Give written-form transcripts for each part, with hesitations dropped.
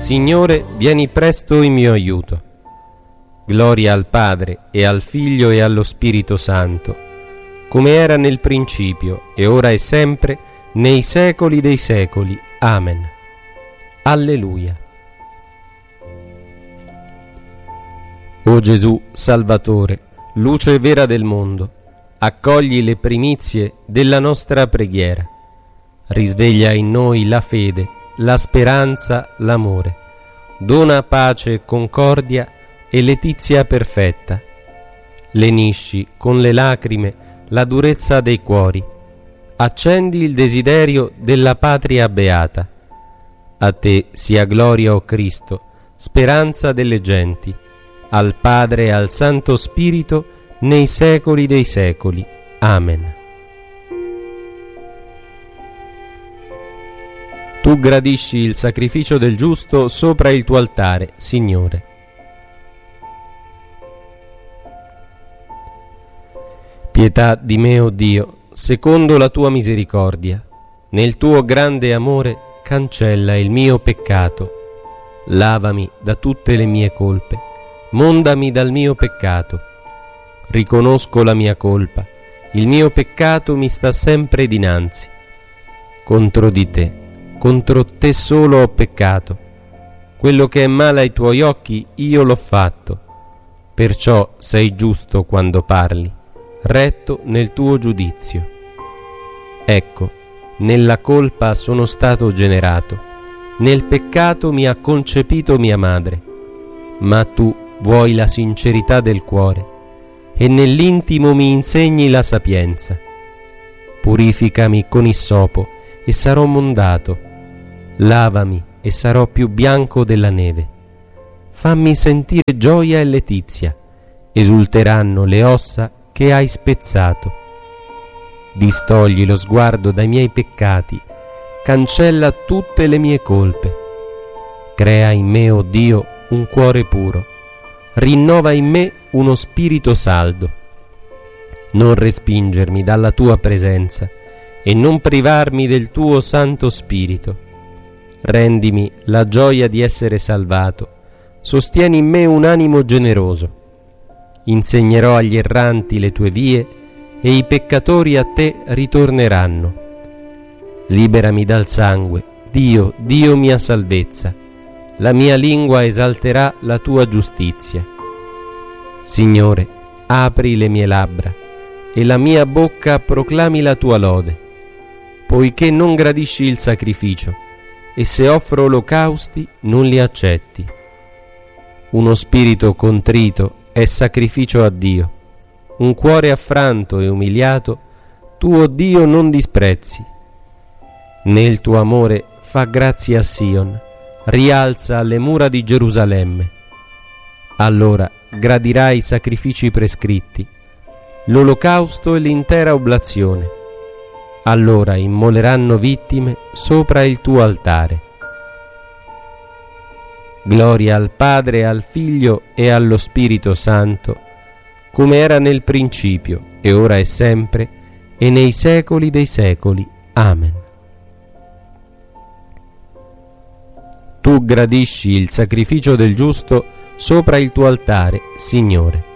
Signore, vieni presto in mio aiuto. Gloria al Padre, e al Figlio, e allo Spirito Santo, come era nel principio, e ora e sempre, nei secoli dei secoli. Amen. Alleluia. O Gesù, Salvatore, luce vera del mondo, accogli le primizie della nostra preghiera. Risveglia in noi la fede, la speranza, l'amore. Dona pace, concordia e letizia perfetta. Lenisci con le lacrime la durezza dei cuori. Accendi il desiderio della patria beata. A te sia gloria, o Cristo, speranza delle genti, al Padre e al Santo Spirito, nei secoli dei secoli. Amen. Tu gradisci il sacrificio del giusto sopra il tuo altare, Signore. Pietà di me, o Dio, secondo la tua misericordia. Nel tuo grande amore cancella il mio peccato. Lavami da tutte le mie colpe. Mondami dal mio peccato. Riconosco la mia colpa. Il mio peccato mi sta sempre dinanzi. Contro te solo ho peccato. Quello che è male ai tuoi occhi io l'ho fatto. Perciò sei giusto quando parli, retto nel tuo giudizio. Ecco, nella colpa sono stato generato, nel peccato mi ha concepito mia madre. Ma tu vuoi la sincerità del cuore e nell'intimo mi insegni la sapienza. Purificami con issopo e sarò mondato. Lavami e sarò più bianco della neve. Fammi sentire gioia e letizia. Esulteranno le ossa che hai spezzato. Distogli lo sguardo dai miei peccati. Cancella tutte le mie colpe. Crea in me, o Dio, un cuore puro. Rinnova in me uno spirito saldo. Non respingermi dalla tua presenza e non privarmi del tuo Santo Spirito. Rendimi la gioia di essere salvato. Sostieni in me un animo generoso. Insegnerò agli erranti le tue vie e i peccatori a te ritorneranno. Liberami dal sangue, Dio, Dio mia salvezza. La mia lingua esalterà la tua giustizia. Signore, apri le mie labbra e la mia bocca proclami la tua lode. Poiché non gradisci il sacrificio, e se offro olocausti non li accetti. Uno spirito contrito è sacrificio a Dio. Un cuore affranto e umiliato tuo Dio non disprezzi. Nel tuo amore fa grazia a Sion, rialza le mura di Gerusalemme. Allora gradirai i sacrifici prescritti, l'olocausto e l'intera oblazione. Allora immoleranno vittime sopra il tuo altare. Gloria al Padre, al Figlio e allo Spirito Santo, come era nel principio, e ora e sempre, e nei secoli dei secoli. Amen. Tu gradisci il sacrificio del giusto sopra il tuo altare, Signore.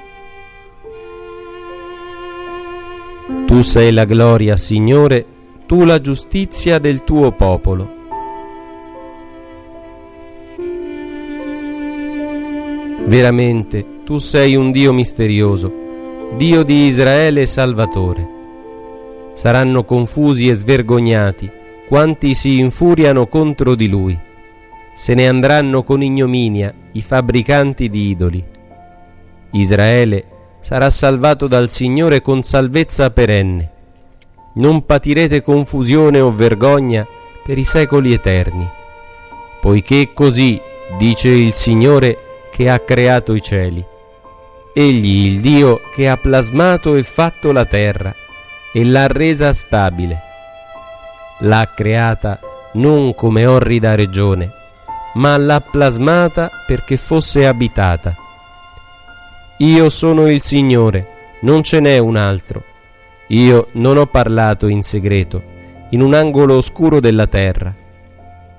Tu sei la gloria, Signore, tu la giustizia del tuo popolo. Veramente, tu sei un Dio misterioso, Dio di Israele Salvatore. Saranno confusi e svergognati quanti si infuriano contro di Lui. Se ne andranno con ignominia i fabbricanti di idoli. Israele sarà salvato dal Signore con salvezza perenne. Non patirete confusione o vergogna per i secoli eterni. Poiché così dice il Signore che ha creato i cieli. Egli, il Dio che ha plasmato e fatto la terra e l'ha resa stabile. L'ha creata non come orrida regione, ma l'ha plasmata perché fosse abitata. Io sono il Signore, non ce n'è un altro. Io non ho parlato in segreto, in un angolo oscuro della terra.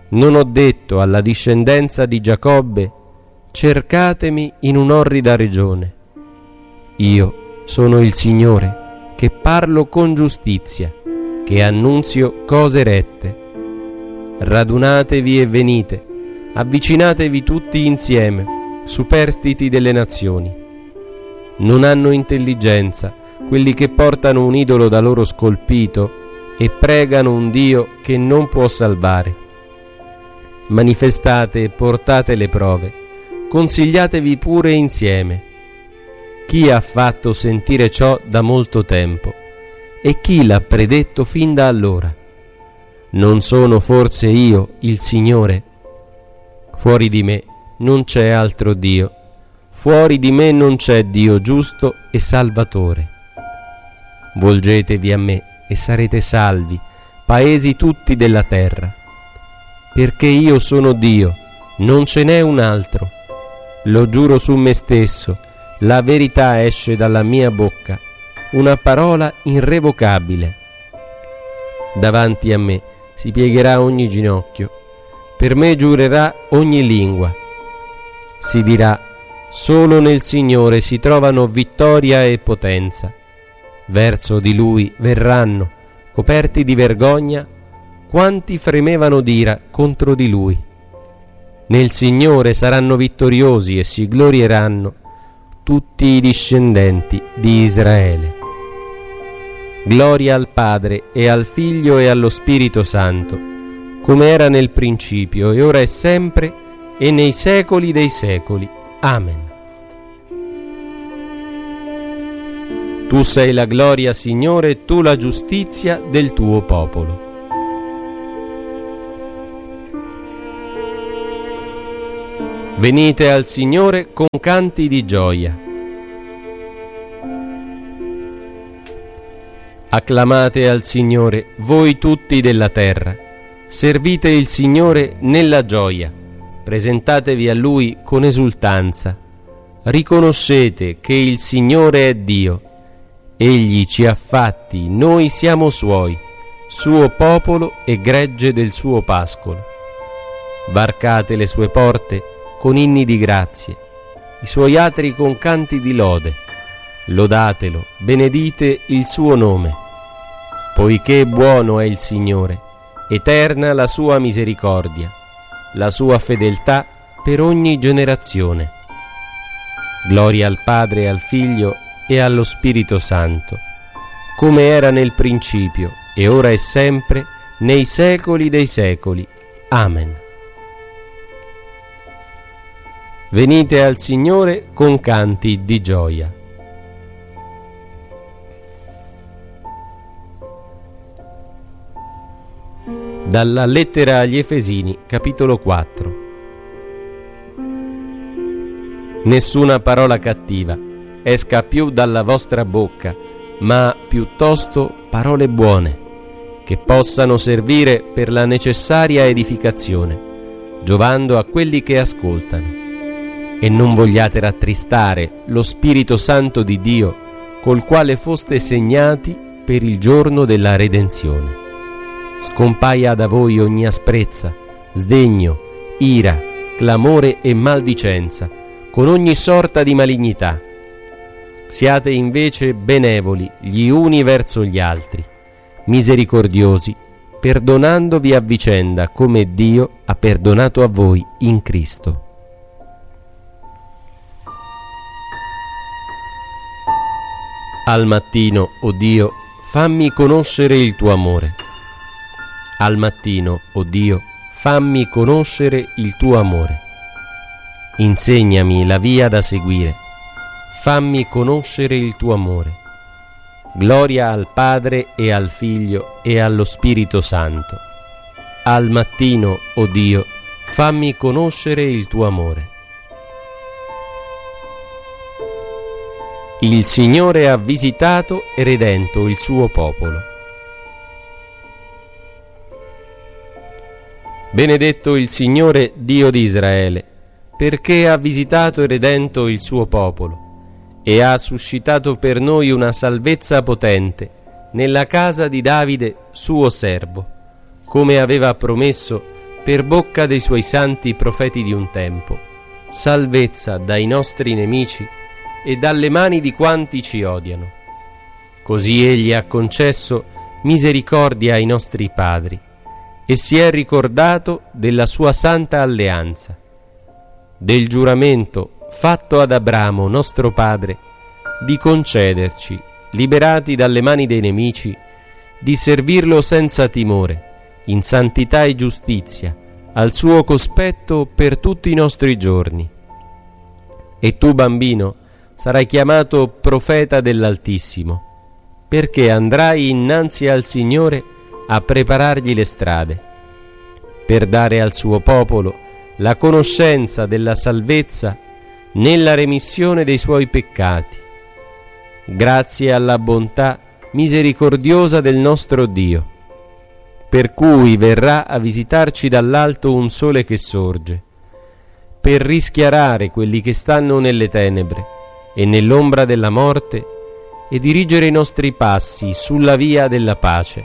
Non ho detto alla discendenza di Giacobbe: cercatemi in un'orrida regione. Io sono il Signore, che parlo con giustizia, che annunzio cose rette. Radunatevi e venite, avvicinatevi tutti insieme, superstiti delle nazioni. Non hanno intelligenza quelli che portano un idolo da loro scolpito e pregano un Dio che non può salvare. Manifestate e portate le prove, consigliatevi pure insieme. Chi ha fatto sentire ciò da molto tempo e chi l'ha predetto fin da allora? Non sono forse io, il Signore? Fuori di me non c'è altro Dio, fuori di me non c'è Dio giusto e Salvatore. Volgetevi a me e sarete salvi, paesi tutti della terra. Perché io sono Dio, non ce n'è un altro. Lo giuro su me stesso, la verità esce dalla mia bocca, una parola irrevocabile. Davanti a me si piegherà ogni ginocchio, per me giurerà ogni lingua. Si dirà: solo nel Signore si trovano vittoria e potenza. Verso di Lui verranno, coperti di vergogna, quanti fremevano d'ira contro di Lui. Nel Signore saranno vittoriosi e si glorieranno tutti i discendenti di Israele. Gloria al Padre e al Figlio e allo Spirito Santo, come era nel principio e ora e sempre e nei secoli dei secoli. Amen. Tu sei la gloria, Signore, tu la giustizia del tuo popolo. Venite al Signore con canti di gioia. Acclamate al Signore, voi tutti della terra. Servite il Signore nella gioia. Presentatevi a Lui con esultanza. Riconoscete che il Signore è Dio. Egli ci ha fatti, noi siamo Suoi, suo popolo e gregge del suo pascolo. Varcate le sue porte con inni di grazie, i suoi atri con canti di lode. Lodatelo, benedite il suo nome. Poiché buono è il Signore, eterna la sua misericordia, la sua fedeltà per ogni generazione. Gloria al Padre, al Figlio e allo Spirito Santo, come era nel principio, e ora e sempre, nei secoli dei secoli. Amen. Venite al Signore con canti di gioia. Dalla lettera agli Efesini, capitolo 4. Nessuna parola cattiva esca più dalla vostra bocca, ma piuttosto parole buone, che possano servire per la necessaria edificazione, giovando a quelli che ascoltano. E non vogliate rattristare lo Spirito Santo di Dio, col quale foste segnati per il giorno della redenzione. Scompaia da voi ogni asprezza, sdegno, ira, clamore e maldicenza, con ogni sorta di malignità. Siate invece benevoli gli uni verso gli altri, misericordiosi, perdonandovi a vicenda come Dio ha perdonato a voi in Cristo. Al mattino, o Dio, fammi conoscere il tuo amore. Al mattino, o Dio, fammi conoscere il tuo amore. Insegnami la via da seguire. Fammi conoscere il tuo amore. Gloria al Padre e al Figlio e allo Spirito Santo. Al mattino, o Dio, fammi conoscere il tuo amore. Il Signore ha visitato e redento il suo popolo. Benedetto il Signore Dio di Israele, perché ha visitato e redento il suo popolo e ha suscitato per noi una salvezza potente nella casa di Davide suo servo, come aveva promesso per bocca dei suoi santi profeti di un tempo, salvezza dai nostri nemici e dalle mani di quanti ci odiano. Così egli ha concesso misericordia ai nostri padri e si è ricordato della sua santa alleanza, del giuramento fatto ad Abramo nostro padre di concederci, liberati dalle mani dei nemici, di servirlo senza timore, in santità e giustizia, al suo cospetto per tutti i nostri giorni. E tu, bambino, sarai chiamato profeta dell'Altissimo, perché andrai innanzi al Signore a preparargli le strade, per dare al suo popolo la conoscenza della salvezza nella remissione dei suoi peccati, grazie alla bontà misericordiosa del nostro Dio, per cui verrà a visitarci dall'alto un sole che sorge, per rischiarare quelli che stanno nelle tenebre e nell'ombra della morte e dirigere i nostri passi sulla via della pace.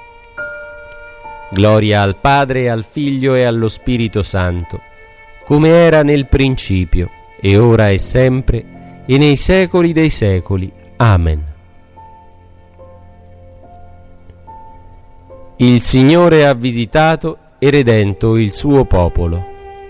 Gloria al Padre, al Figlio e allo Spirito Santo, come era nel principio, e ora e sempre, e nei secoli dei secoli. Amen. Il Signore ha visitato e redento il suo popolo.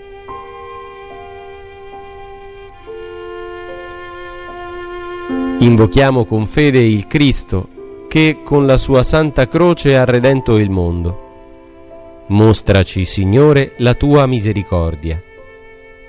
Invochiamo con fede il Cristo, che con la sua santa croce ha redento il mondo. Mostraci, Signore, la tua misericordia.